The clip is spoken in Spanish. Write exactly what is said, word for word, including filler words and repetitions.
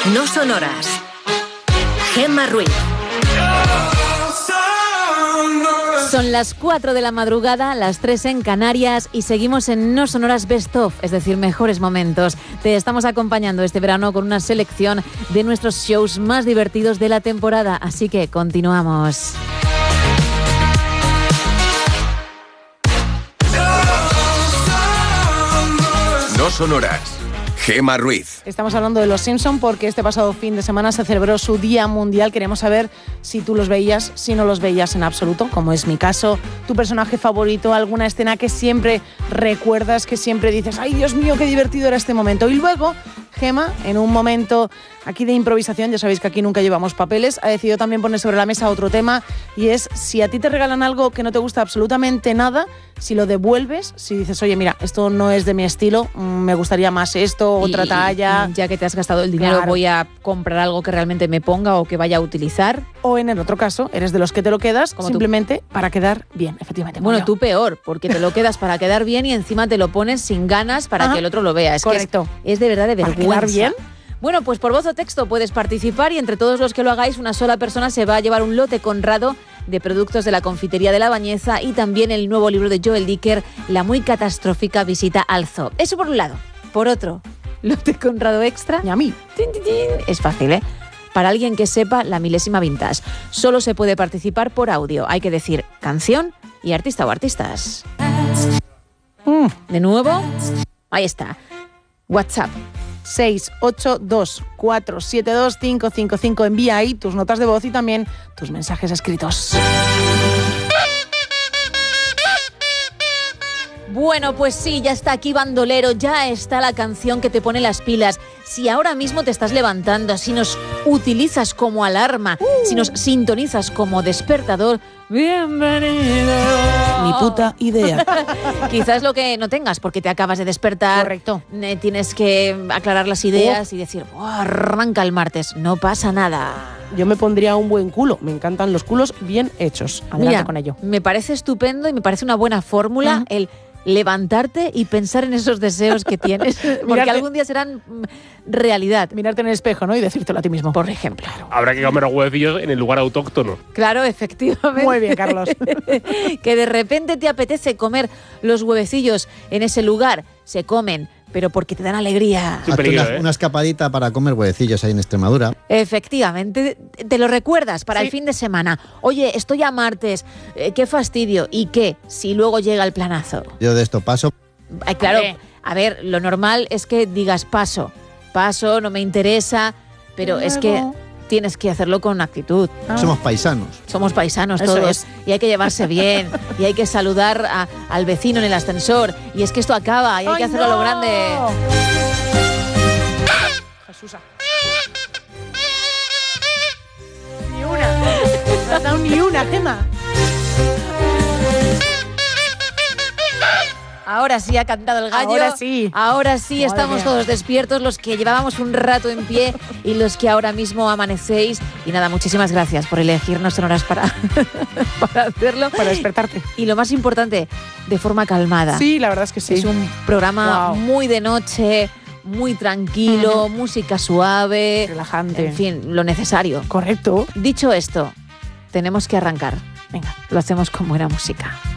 No sonoras. Gemma Ruiz. Son las cuatro de la madrugada, las tres en Canarias y seguimos en No Sonoras Best Of, es decir, mejores momentos. Te estamos acompañando este verano con una selección de nuestros shows más divertidos de la temporada, así que continuamos. No sonoras. Gemma Ruiz. Estamos hablando de Los Simpson porque este pasado fin de semana se celebró su Día Mundial. Queremos saber si tú los veías, si no los veías en absoluto, como es mi caso. Tu personaje favorito, alguna escena que siempre recuerdas, que siempre dices, ¡ay, Dios mío, qué divertido era este momento! Y luego, Gemma, en un momento aquí de improvisación, ya sabéis que aquí nunca llevamos papeles, ha decidido también poner sobre la mesa otro tema, y es si a ti te regalan algo que no te gusta absolutamente nada, si lo devuelves, si dices, oye, mira, esto no es de mi estilo, me gustaría más esto, otra y, talla. Ya que te has gastado el dinero, claro. voy a comprar algo que realmente me ponga o que vaya a utilizar. O en el otro caso, eres de los que te lo quedas como simplemente tú. Para quedar bien, efectivamente. Bueno, tú peor, porque te lo quedas para quedar bien y encima te lo pones sin ganas para Ajá. que el otro lo vea. Es Correcto. Que es, es de verdad de vergüenza. ¿Para quedar bien? Bueno, pues por voz o texto puedes participar y entre todos los que lo hagáis, una sola persona se va a llevar un lote conrado de productos de la confitería de La Bañeza y también el nuevo libro de Joel Dicker, La muy catastrófica visita al zoo. Eso por un lado. Por otro, lote conrado extra. Y a mí. Tin, tin, tin. Es fácil, ¿eh? Para alguien que sepa la milésima vintage. Solo se puede participar por audio. Hay que decir canción y artista o artistas. Mm. De nuevo, ahí está. WhatsApp. seis ocho dos cuatro siete dos cinco cinco cinco. Envía ahí tus notas de voz y también tus mensajes escritos. Bueno, pues sí, ya está aquí Bandolero, ya está la canción que te pone las pilas. Si ahora mismo te estás levantando, si nos utilizas como alarma, uh. si nos sintonizas como despertador, ¡bienvenido! Mi puta idea. Quizás lo que no tengas, porque te acabas de despertar. Correcto. Eh, tienes que aclarar las ideas uh. y decir, oh, arranca el martes, no pasa nada. Yo me pondría un buen culo. Me encantan los culos bien hechos. Adelante Mira, con ello. Me parece estupendo y me parece una buena fórmula uh-huh. el levantarte y pensar en esos deseos que tienes, porque Mirarte, algún día serán realidad. Mirarte en el espejo, ¿no? Y decírtelo a ti mismo. Por ejemplo. Habrá que comer huevecillos en el lugar autóctono. Claro, efectivamente. Muy bien, Carlos. Que de repente te apetece comer los huevecillos en ese lugar, se comen, pero porque te dan alegría. Hazte peligro, una, ¿eh? una escapadita para comer huevecillos ahí en Extremadura. Efectivamente, te lo recuerdas para sí. el fin de semana. Oye, estoy a martes, eh, qué fastidio. ¿Y qué? Si luego llega el planazo. Yo de esto paso. Eh, claro, a ver, lo normal es que digas paso. Paso, no me interesa, pero Luego. es que tienes que hacerlo con actitud. Ah. Somos paisanos. Somos paisanos Eso todos. Es. Y hay que llevarse bien. Y hay que saludar a, al vecino en el ascensor. Y es que esto acaba y hay ¡Ay, que hacerlo no! a lo grande. Jesús. Ni una. No has dado ni una, Gemma. Ahora sí ha cantado el gallo. Ahora sí. Ahora sí Madre estamos mía. todos despiertos, los que llevábamos un rato en pie y los que ahora mismo amanecéis. Y nada, muchísimas gracias por elegirnos sonoras para, para hacerlo. Para despertarte. Y lo más importante, de forma calmada. Sí, la verdad es que sí. Es un programa wow. muy de noche, muy tranquilo, uh-huh. música suave. Relajante. En fin, lo necesario. Correcto. Dicho esto, tenemos que arrancar. Venga. Lo hacemos con buena música.